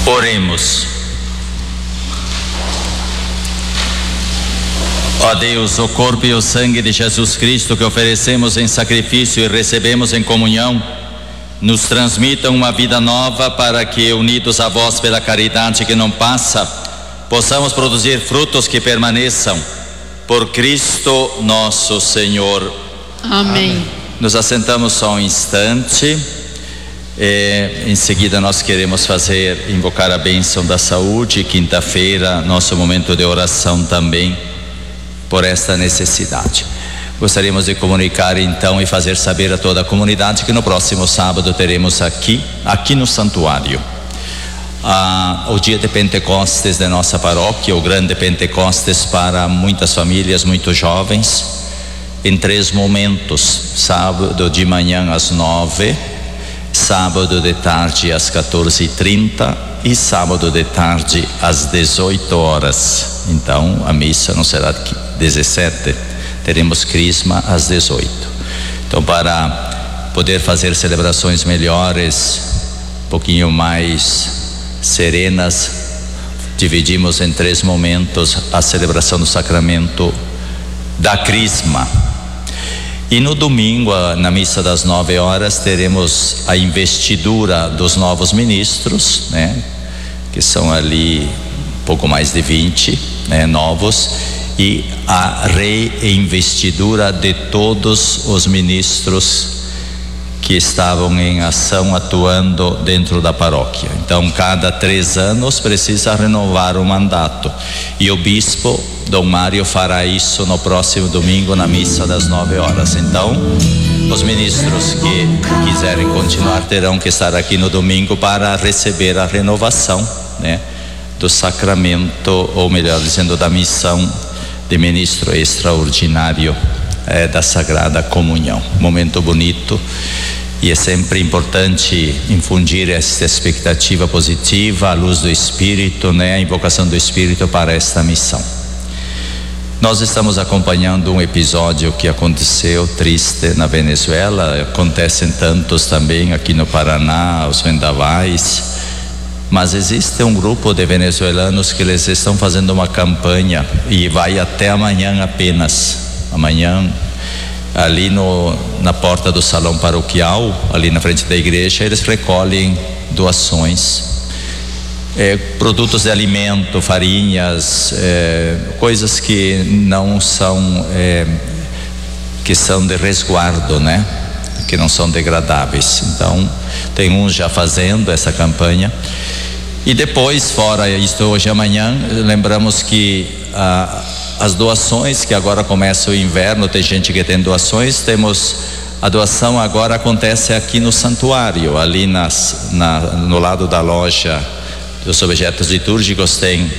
Oremos. Ó Deus, o corpo e o sangue de Jesus Cristo que oferecemos em sacrifício e recebemos em comunhão, nos transmitam uma vida nova para que, unidos a vós pela caridade que não passa, possamos produzir frutos que permaneçam. Por Cristo nosso Senhor. Amém. Nos assentamos só um instante. Em seguida nós queremos invocar a bênção da saúde. Quinta-feira, nosso momento de oração também por esta necessidade. Gostaríamos de comunicar então e fazer saber a toda a comunidade que no próximo sábado teremos aqui no santuário o dia de Pentecostes de nossa paróquia, o grande Pentecostes para muitas famílias, muitos jovens, em 3 momentos: sábado de manhã às 9, sábado de tarde às 14h30 e sábado de tarde às 18 horas. Então a missa não será de 17, teremos crisma às 18. Então, para poder fazer celebrações melhores, um pouquinho mais serenas, dividimos em 3 momentos a celebração do sacramento da crisma. E no domingo, na missa das 9 horas, teremos a investidura dos novos ministros, né? Que são ali um pouco mais de 20, né, novos, e a reinvestidura de todos os ministros que estavam em ação, atuando dentro da paróquia. Então, cada 3 anos precisa renovar o mandato, e o bispo Dom Mário fará isso no próximo domingo na missa das 9 horas. Então, os ministros que quiserem continuar terão que estar aqui no domingo para receber a renovação, né, do sacramento, ou melhor dizendo, da missão de ministro extraordinário da Sagrada Comunhão. Momento bonito, e é sempre importante infundir essa expectativa positiva, a luz do Espírito, né, a invocação do Espírito para esta missão. Nós estamos acompanhando um episódio que aconteceu triste na Venezuela. Acontecem tantos também aqui no Paraná, os vendavais. Mas existe um grupo de venezuelanos que eles estão fazendo uma campanha, e vai até amanhã apenas. Amanhã, ali na porta do salão paroquial, ali na frente da igreja, eles recolhem doações, produtos de alimento, farinhas, coisas que não são, que são de resguardo, né? Que não são degradáveis. Então, tem uns já fazendo essa campanha. E depois, fora isto, hoje e amanhã, lembramos que as doações, que agora começa o inverno, tem gente que tem doações, temos a doação agora acontece aqui no santuário, ali no lado da loja dos objetos litúrgicos, tem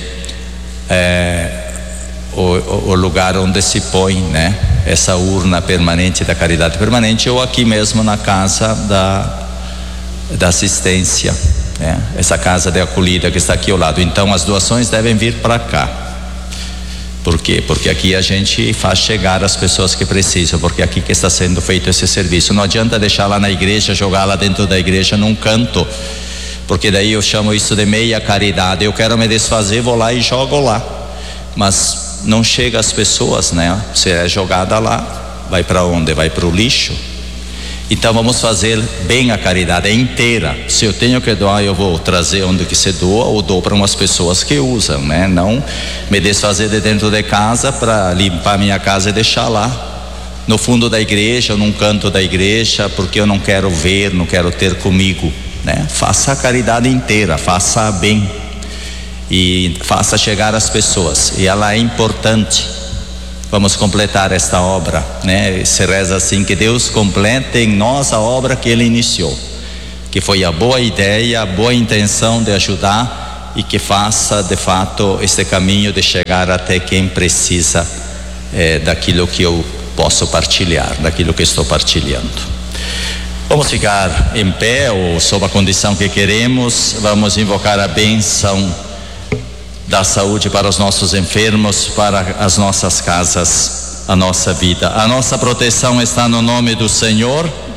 o lugar onde se põe, né, essa urna permanente da caridade permanente, ou aqui mesmo na casa da assistência, né, essa casa de acolhida que está aqui ao lado. Então as doações devem vir para cá. Por quê? Porque aqui a gente faz chegar as pessoas que precisam, porque aqui que está sendo feito esse serviço. Não adianta deixar lá na igreja, jogar lá dentro da igreja num canto, porque daí eu chamo isso de meia caridade. Eu quero me desfazer, vou lá e jogo lá, mas não chega às pessoas, né? Se é jogada lá, vai para onde? Vai para o lixo. Então vamos fazer bem a caridade, é inteira. Se eu tenho que doar, eu vou trazer onde que se doa, ou dou para umas pessoas que usam, né? Não me desfazer de dentro de casa para limpar minha casa e deixar lá no fundo da igreja, ou num canto da igreja, porque eu não quero ver, não quero ter comigo, né? Faça a caridade inteira, faça bem e faça chegar às pessoas, e ela é importante. Vamos completar esta obra, né? Se reza assim: que Deus complete em nós a obra que Ele iniciou, que foi a boa ideia, a boa intenção de ajudar, e que faça de fato este caminho de chegar até quem precisa daquilo que eu posso partilhar, daquilo que estou partilhando. Vamos ficar em pé, ou sob a condição que queremos. Vamos invocar a bênção da saúde para os nossos enfermos, para as nossas casas, a nossa vida. A nossa proteção está no nome do Senhor,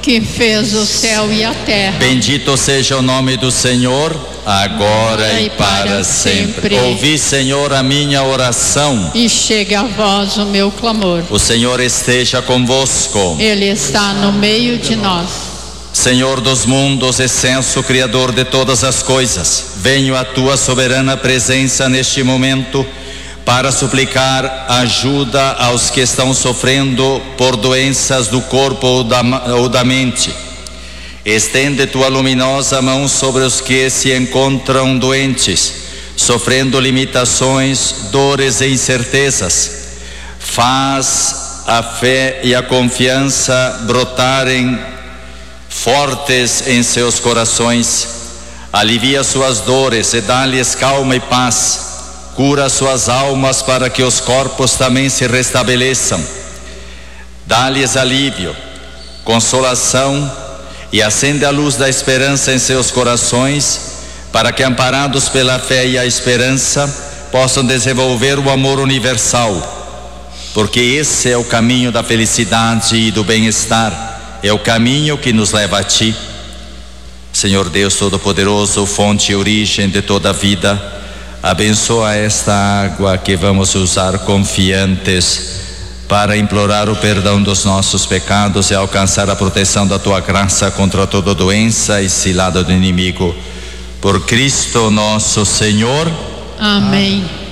que fez o céu e a terra. Bendito seja o nome do Senhor, agora e para sempre. Ouvi, Senhor, a minha oração. E chegue a vós o meu clamor. O Senhor esteja convosco. Ele está no meio de nós. Senhor dos mundos, excelso Criador de todas as coisas, venho à tua soberana presença neste momento para suplicar ajuda aos que estão sofrendo por doenças do corpo ou da mente. Estende tua luminosa mão sobre os que se encontram doentes, sofrendo limitações, dores e incertezas. Faz a fé e a confiança brotarem fortes em seus corações. Alivia suas dores e dá-lhes calma e paz. Cura suas almas para que os corpos também se restabeleçam. Dá-lhes alívio, consolação e acende a luz da esperança em seus corações, para que, amparados pela fé e a esperança, possam desenvolver o amor universal, porque esse é o caminho da felicidade e do bem-estar, é o caminho que nos leva a Ti. Senhor Deus Todo-Poderoso, fonte e origem de toda a vida, abençoa esta água que vamos usar confiantes para implorar o perdão dos nossos pecados e alcançar a proteção da Tua graça contra toda doença e cilada do inimigo. Por Cristo nosso Senhor. Amém.